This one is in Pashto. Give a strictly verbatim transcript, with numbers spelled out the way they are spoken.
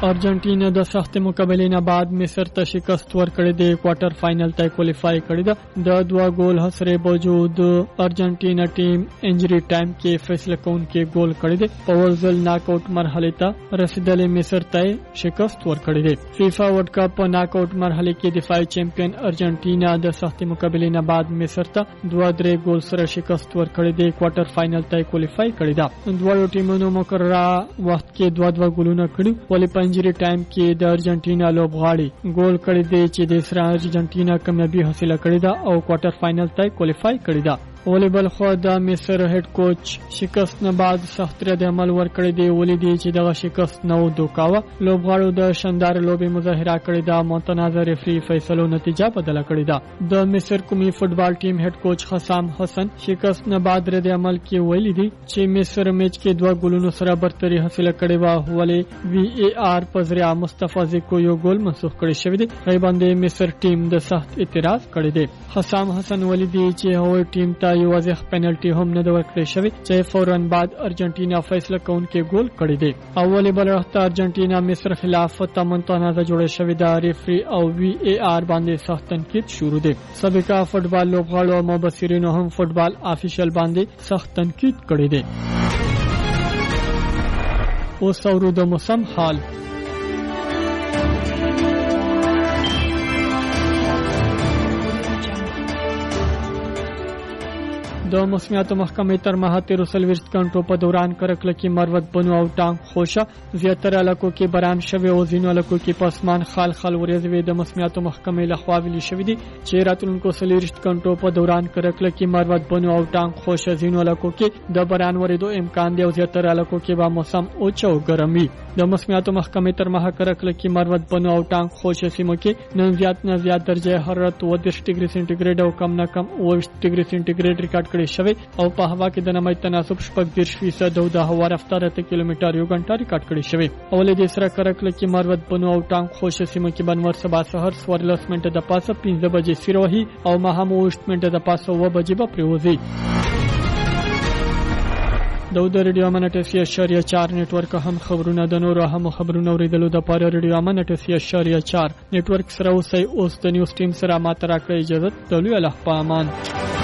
ارجنټینا د سخت مقابلې نه بعد مصر ته شکست ورکړې د کوارټر فائنل ته کوالیفای کړی ده. د دوه ګول حسره باوجود ارجنټینا ټیم انجری ټایم کې فیصله کوونکی ګول کړی دی. په ورزل ناک آوټ مرحله ته رسیدلې مصر ته شکست ورکړی دی. فیفا ورلد کپ په ناک آوټ مرحله کې دفاعي چمپیون ارجنټینا د سخت مقابلې نه بعد مصر ته دوه درې ګول سره شکست ورکړی دی. کوارټر فائنل ته کوالیفای کړی ده. دوه ټیمونو مقرره وخت کې دوه دوه ګولونه کړي، ولې په انجری ټایم کې د ارجنټینا لوبغاړي ګول کړی دی چې د سره ارجنټینا کامیابی حاصله کړې ده او کوارټر فائنل ته کوالیفای کړی ده. ولې بل خو د مصر هډ کوچ شکست نه بعد سخت رد عمل ورکړی دی، ولې دی چې دغه شکست نه و دوکاوه. لوبغاړو د شاندار لوبي مظاهره کړې ده، متنازع ریفری فیصلو نتیجه بدله کړې ده. د مصر قومي فوتبال ټیم هډ کوچ حسام حسن شکست نه بعد رد عمل کې ویلي دی چې مصر میچ کې دوه ګولونو سره برتري حاصله کړې و، ولې وی ای آر په ذریعہ مصطفی زیکو یو ګول منسوخ کړی شوی دی. غي باندې مصر ټیم د سخت اعتراض کړی دی. حسام حسن ویلي دی چې هغوی ټیم ته یو واضح پینالټي هم نه ورکړی شوی چې فوراً بعد ارجنټینا فیصله کوونکی ګول کړی دی. اولې بل وخت ارجنټینا مصر خلاف تمنتنازع جوړه شوې ده. ریفری او وی ای آر باندې سخت تنقید شروع دی. سابقه فوتبال لوبغاړو او مبصرینو هم فوتبال افیشل باندې سخت تنقید کړی دی. اوس اورو د موسم حال. د موسمیاتو محکمې تر ماهه تیرو څلوېښت غنټو په دوران کرکله کې مروت بنو او ټانک خوشه زیاتره علاقو کې باران شوی او ځینو علاقو کې په اسمان خال خال ورېځې وې. د موسمیاتو محکمې لخوا ویلي شوی دی چې راتلونکو څلوېښت غنټو په دوران کرکله کې مروت بنو او ټانک خوشه ځینو علاقو کې د باران ورېدو امکان دی او زیاتره علاقو کې به موسم اوچ او ګرم وي. د موسمیاتو محکمې تر ماهه کرکله کې مروت بنو او ټانک خوشه سیمو کې نن زیات نه زیات درجه حرارت اووه دېرش ډیګري سانتي او کم نه کم اووه ویشت ډیګري سانتي ریکارډ کړی شوی او په هوا کې د نمی تناسب شپږ دېرش فیصد او د هوا رفتار اته کیلومتر یو غنټه ریکارډ کړی شوی. اولې د سره کرکله کې مروت بنو او ټانک خوشه سیمو کې بنور سبا سحر څوارلس منټه د پاسه پنځه بجې سیروهي او ماهم اووه منټه د پاسه اووه بجې به پریوځي. د ریډیو امانت سی اشاریه چار نیټورک هم خبرونه د نورو هم خبرونه اوریدلو د پاره ریډیو امانت سی اشاریه چار نیټورک سره اوسئ. اوس د نیوز ټیم سره ماته راکړئ اجازه. د لوی الله په امان.